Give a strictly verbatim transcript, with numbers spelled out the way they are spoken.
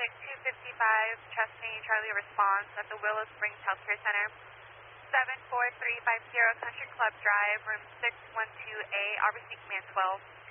Atlantic two fifty-five, Chesney, Charlie response at the Willow Springs Healthcare Center. seven four three five zero Country Club Drive, room six one two A, R B C Command twelve.